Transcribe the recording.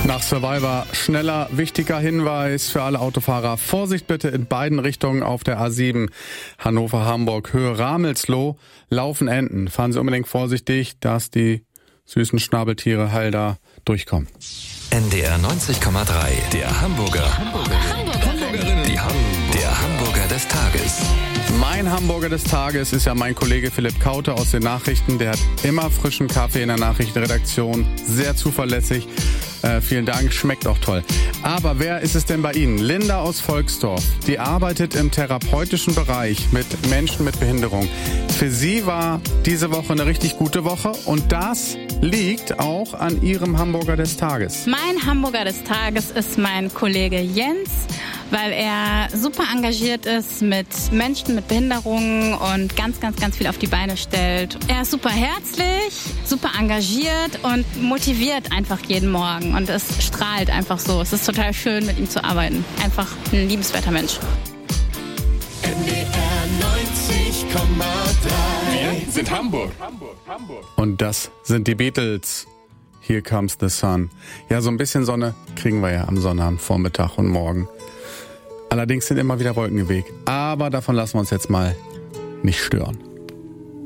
Nach Survivor schneller, wichtiger Hinweis für alle Autofahrer. Vorsicht bitte in beiden Richtungen auf der A7. Hannover-Hamburg, Höhe Ramelsloh, laufen Enten. Fahren Sie unbedingt vorsichtig, dass die süßen Schnabeltiere heil da durchkommen. NDR 90,3, der Hamburger. Der Hamburger des Tages. Mein Hamburger des Tages ist ja mein Kollege Philipp Kaute aus den Nachrichten. Der hat immer frischen Kaffee in der Nachrichtenredaktion. Sehr zuverlässig. Vielen Dank, schmeckt auch toll. Aber wer ist es denn bei Ihnen? Linda aus Volksdorf. Die arbeitet im therapeutischen Bereich mit Menschen mit Behinderung. Für sie war diese Woche eine richtig gute Woche und das liegt auch an ihrem Hamburger des Tages. Mein Hamburger des Tages ist mein Kollege Jens, weil er super engagiert ist mit Menschen mit Behinderungen und ganz viel auf die Beine stellt. Er ist super herzlich, super engagiert und motiviert einfach jeden Morgen und es strahlt einfach so. Es ist total schön, mit ihm zu arbeiten. Einfach ein liebenswerter Mensch. NDR 90,3. Wir sind Hamburg. Und das sind die Beatles. Here comes the sun. Ja, so ein bisschen Sonne kriegen wir ja am Sonnabendvormittag und morgen. Allerdings sind immer wieder Wolken im Weg. Aber davon lassen wir uns jetzt mal nicht stören.